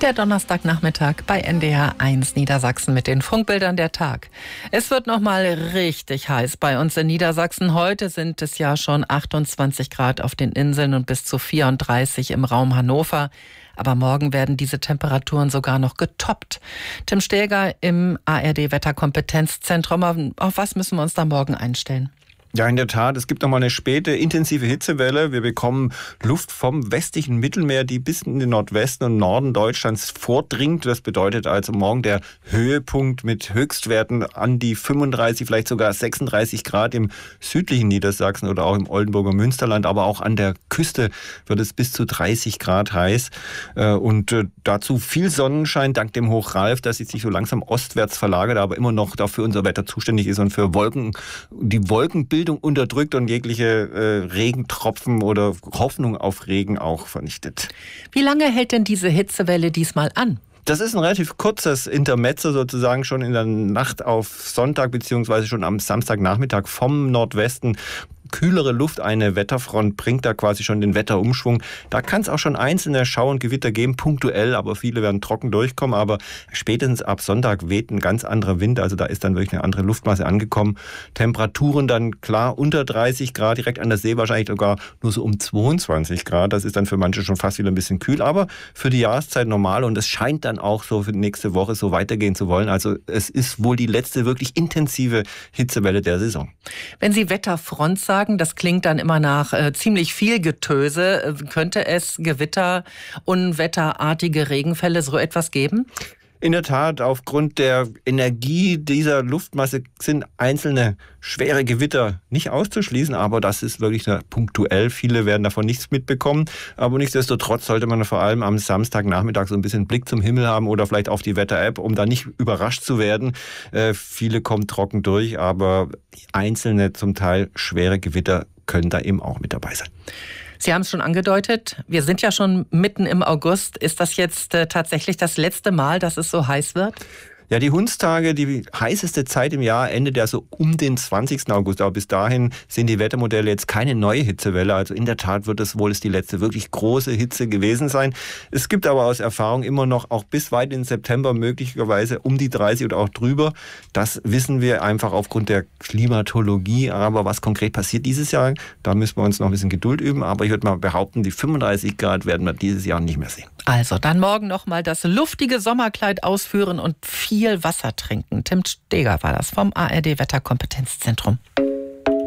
Der Donnerstagnachmittag bei NDR 1 Niedersachsen mit den Funkbildern der Tag. Es wird noch mal richtig heiß bei uns in Niedersachsen. Heute sind es ja schon 28 Grad auf den Inseln und bis zu 34 im Raum Hannover. Aber morgen werden diese Temperaturen sogar noch getoppt. Tim Steger im ARD-Wetterkompetenzzentrum. Auf was müssen wir uns da morgen einstellen? Ja, in der Tat, es gibt nochmal eine späte intensive Hitzewelle. Wir bekommen Luft vom westlichen Mittelmeer, die bis in den Nordwesten und Norden Deutschlands vordringt. Das bedeutet also morgen der Höhepunkt mit Höchstwerten an die 35, vielleicht sogar 36 Grad im südlichen Niedersachsen oder auch im Oldenburger Münsterland. Aber auch an der Küste wird es bis zu 30 Grad heiß. Und dazu viel Sonnenschein dank dem Hoch Ralf, das sich so langsam ostwärts verlagert, aber immer noch dafür unser Wetter zuständig ist und für die Wolkenbildung unterdrückt und jegliche Regentropfen oder Hoffnung auf Regen auch vernichtet. Wie lange hält denn diese Hitzewelle diesmal an? Das ist ein relativ kurzes Intermezzo sozusagen schon in der Nacht auf Sonntag beziehungsweise schon am Samstagnachmittag vom Nordwesten. Kühlere Luft, eine Wetterfront bringt da quasi schon den Wetterumschwung. Da kann es auch schon einzelne Schauer und Gewitter geben, punktuell, aber viele werden trocken durchkommen. Aber spätestens ab Sonntag weht ein ganz anderer Wind, also da ist dann wirklich eine andere Luftmasse angekommen. Temperaturen dann klar unter 30 Grad, direkt an der See wahrscheinlich sogar nur so um 22 Grad. Das ist dann für manche schon fast wieder ein bisschen kühl, aber für die Jahreszeit normal und es scheint dann auch so für die nächste Woche so weitergehen zu wollen. Also es ist wohl die letzte wirklich intensive Hitzewelle der Saison. Wenn Sie Wetterfront sagen, das klingt dann immer nach ziemlich viel Getöse. Könnte es Gewitter, unwetterartige Regenfälle, so etwas geben? In der Tat, aufgrund der Energie dieser Luftmasse sind einzelne schwere Gewitter nicht auszuschließen, aber das ist wirklich nur punktuell. Viele werden davon nichts mitbekommen, aber nichtsdestotrotz sollte man vor allem am Samstagnachmittag so ein bisschen Blick zum Himmel haben oder vielleicht auf die Wetter-App, um da nicht überrascht zu werden. Viele kommen trocken durch, aber einzelne, zum Teil schwere Gewitter können da eben auch mit dabei sein. Sie haben es schon angedeutet, wir sind ja schon mitten im August. Ist das jetzt tatsächlich das letzte Mal, dass es so heiß wird? Ja, die Hundstage, die heißeste Zeit im Jahr, endet ja so um den 20. August. Aber bis dahin sind die Wettermodelle jetzt keine neue Hitzewelle. Also in der Tat wird es wohl die letzte wirklich große Hitze gewesen sein. Es gibt aber aus Erfahrung immer noch auch bis weit in September möglicherweise um die 30 oder auch drüber. Das wissen wir einfach aufgrund der Klimatologie. Aber was konkret passiert dieses Jahr, da müssen wir uns noch ein bisschen Geduld üben. Aber ich würde mal behaupten, die 35 Grad werden wir dieses Jahr nicht mehr sehen. Also dann morgen noch mal das luftige Sommerkleid ausführen und viel Wasser trinken. Tim Steger war das vom ARD Wetterkompetenzzentrum.